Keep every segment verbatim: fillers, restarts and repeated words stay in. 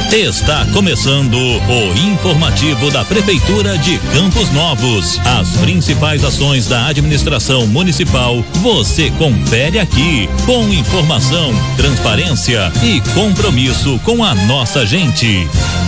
Está começando o informativo da Prefeitura de Campos Novos. As principais ações da administração municipal você confere aqui, com informação, transparência e compromisso com a nossa gente.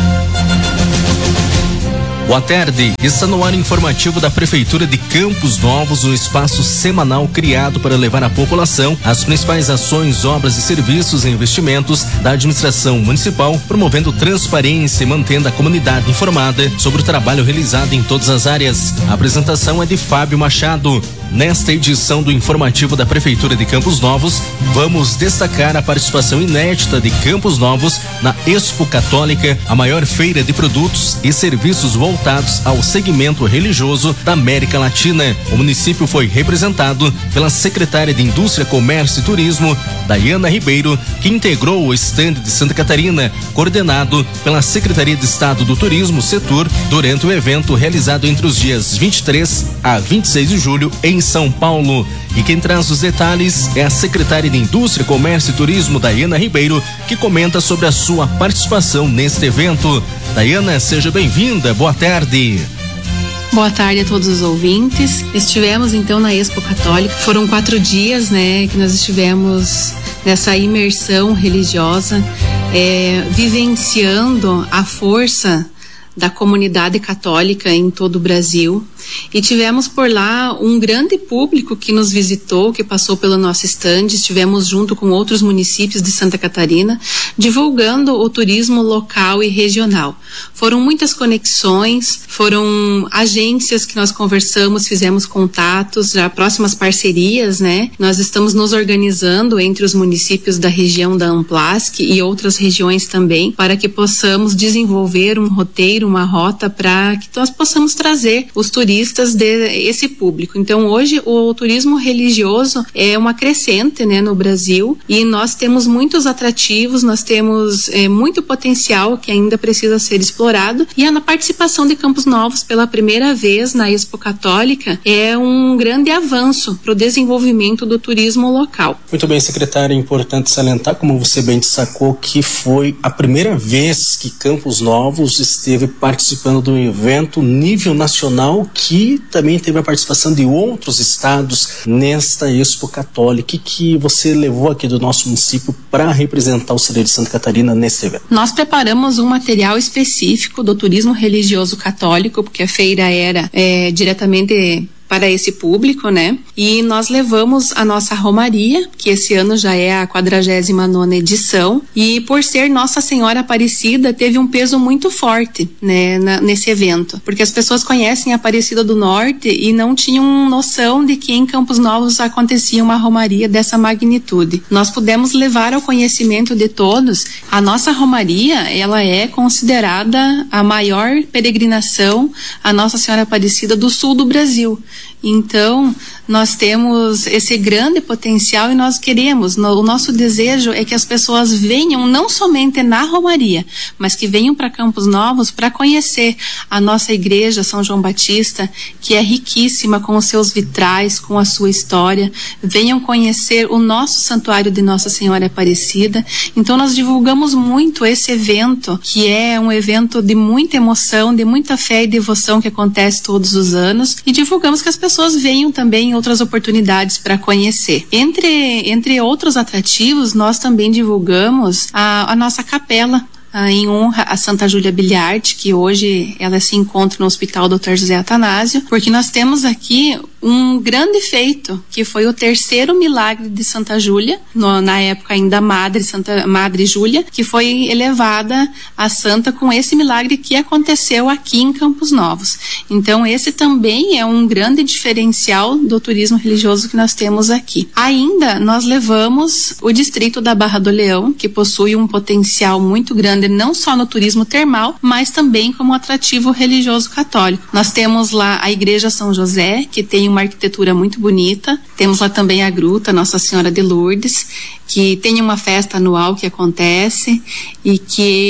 Boa tarde, está no ar informativo da Prefeitura de Campos Novos, um espaço semanal criado para levar à população as principais ações, obras e serviços e investimentos da administração municipal, promovendo transparência e mantendo a comunidade informada sobre o trabalho realizado em todas as áreas. A apresentação é de Fábio Machado. Nesta edição do informativo da Prefeitura de Campos Novos, vamos destacar a participação inédita de Campos Novos na Expo Católica, a maior feira de produtos e serviços voltados ao segmento religioso da América Latina. O município foi representado pela secretária de Indústria, Comércio e Turismo, Daiana Ribeiro, que integrou o estande de Santa Catarina, coordenado pela Secretaria de Estado do Turismo, Setur, durante o evento realizado entre os dias vinte e três a vinte e seis de julho em São Paulo. E quem traz os detalhes é a secretária de Indústria, Comércio e Turismo, Daiana Ribeiro, que comenta sobre a sua participação neste evento. Daiana, seja bem-vinda, boa tarde. Boa tarde a todos os ouvintes. Estivemos então na Expo Católica, foram quatro dias, né, que nós estivemos nessa imersão religiosa, é, vivenciando a força da comunidade católica em todo o Brasil, e tivemos por lá um grande público que nos visitou, que passou pelo nosso estande. Estivemos junto com outros municípios de Santa Catarina, divulgando o turismo local e regional. Foram muitas conexões, foram agências que nós conversamos, fizemos contatos, já próximas parcerias, né? Nós estamos nos organizando entre os municípios da região da Amplasc e outras regiões também, para que possamos desenvolver um roteiro, uma rota, para que nós possamos trazer os turistas desse público. Então, hoje o turismo religioso é uma crescente, né, no Brasil, e nós temos muitos atrativos, nós temos é, muito potencial que ainda precisa ser explorado, e a participação de Campos Novos pela primeira vez na Expo Católica é um grande avanço para o desenvolvimento do turismo local. Muito bem, secretária, é importante salientar, como você bem destacou, que foi a primeira vez que Campos Novos esteve participando de um evento nível nacional, que também teve a participação de outros estados nesta Expo Católica, que você levou aqui do nosso município para representar o Celeiro de Santa Catarina neste evento. Nós preparamos um material específico do turismo religioso católico, porque a feira era é, diretamente para esse público, né? E nós levamos a nossa Romaria, que esse ano já é a quadragésima nona edição, e por ser Nossa Senhora Aparecida, teve um peso muito forte, né, na, nesse evento, porque as pessoas conhecem a Aparecida do Norte e não tinham noção de que em Campos Novos acontecia uma Romaria dessa magnitude. Nós pudemos levar ao conhecimento de todos. A nossa Romaria, ela é considerada a maior peregrinação a Nossa Senhora Aparecida do sul do Brasil. Então, nós temos esse grande potencial e nós queremos, no, o nosso desejo é que as pessoas venham não somente na Romaria, mas que venham para Campos Novos para conhecer a nossa igreja São João Batista, que é riquíssima com os seus vitrais, com a sua história. Venham conhecer o nosso santuário de Nossa Senhora Aparecida. Então, nós divulgamos muito esse evento, que é um evento de muita emoção, de muita fé e devoção, que acontece todos os anos, e divulgamos que as pessoas pessoas venham também em outras oportunidades para conhecer. Entre, entre outros atrativos, nós também divulgamos a, a nossa capela, ah, em honra a Santa Júlia Biliarte, que hoje ela se encontra no Hospital doutor José Atanásio, porque nós temos aqui um grande feito, que foi o terceiro milagre de Santa Júlia, no, na época ainda Madre, Santa, Madre Júlia, que foi elevada a santa com esse milagre que aconteceu aqui em Campos Novos. Então esse também é um grande diferencial do turismo religioso que nós temos aqui. Ainda nós levamos o distrito da Barra do Leão, que possui um potencial muito grande, não só no turismo termal, mas também como atrativo religioso católico. Nós temos lá a Igreja São José, que tem uma arquitetura muito bonita. Temos lá também a Gruta Nossa Senhora de Lourdes, que tem uma festa anual que acontece e que